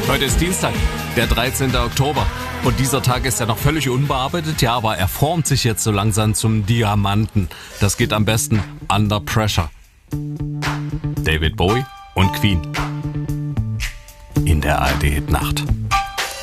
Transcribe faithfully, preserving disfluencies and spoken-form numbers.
Heute ist Dienstag, der dreizehnte Oktober. Und dieser Tag ist ja noch völlig unbearbeitet, ja, aber er formt sich jetzt so langsam zum Diamanten. Das geht am besten Under Pressure. David Bowie und Queen in der A R D-Hit-Nacht.